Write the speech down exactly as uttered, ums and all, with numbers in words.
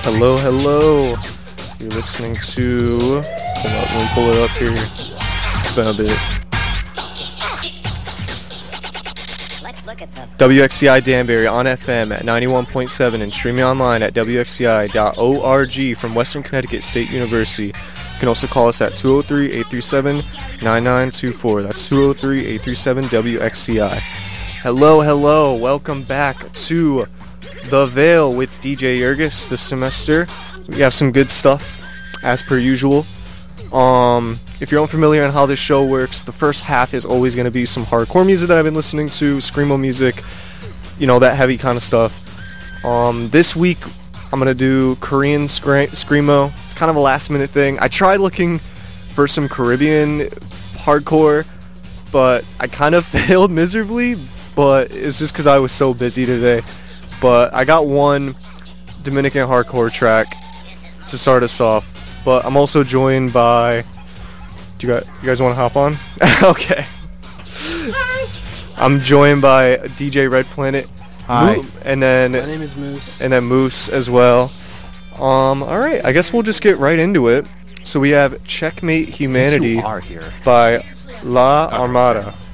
Hello, hello. You're listening to. Hold on, let me pull it up here. It's been a bit. Let's look at the W X C I Danbury on F M at ninety-one point seven and streaming online at W X C I dot org from Western Connecticut State University. You can also call us at two oh three, eight three seven, nine nine two four. That's two oh three, eight three seven, W X C I. Hello, hello. Welcome back to The Veil with D J Yergis this semester. We have some good stuff, as per usual. Um, if you're unfamiliar on how this show works, the first half is always going to be some hardcore music that I've been listening to, screamo music, you know, that heavy kind of stuff. Um, this week, I'm going to do Korean scre- screamo. It's kind of a last minute thing. I tried looking for some Caribbean hardcore, but I kind of failed miserably, but it's just because I was so busy today. But I got one Dominican hardcore track to start us off. But I'm also joined by. Do you guys, you guys want to hop on? Okay. I'm joined by D J Red Planet. Hi. Mo- and then My name is Moose. and then Moose as well. Um. All right. I guess we'll just get right into it. So we have Checkmate Humanity You are here. by La Armada.